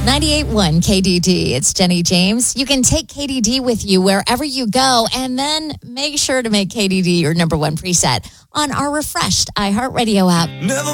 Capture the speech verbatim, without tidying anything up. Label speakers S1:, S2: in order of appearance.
S1: ninety-eight point one K D D. It's Jenny James. You can take K D D with you wherever you go, and then make sure to make K D D your number one preset on our refreshed iHeartRadio app. Never